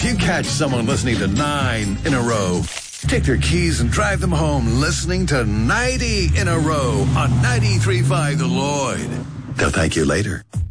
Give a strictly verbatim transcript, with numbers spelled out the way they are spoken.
you catch someone listening to nine in a row, take their keys and drive them home listening to ninety in a row on ninety-three point five The Lloyd. They'll thank you later.